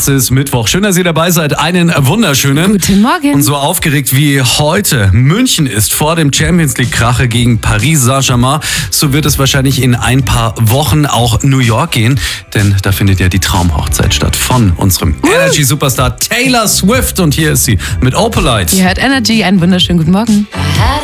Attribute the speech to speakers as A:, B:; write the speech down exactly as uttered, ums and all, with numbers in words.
A: Es ist Mittwoch. Schön, dass ihr dabei seid. Einen wunderschönen.
B: Guten Morgen.
A: Und so aufgeregt wie heute München ist vor dem Champions League-Krache gegen Paris Saint-Germain, so wird es wahrscheinlich in ein paar Wochen auch New York gehen. Denn da findet ja die Traumhochzeit statt von unserem uh. Energy-Superstar Taylor Swift. Und hier ist sie mit Opalite.
B: Ihr hört Energy. Einen wunderschönen guten Morgen.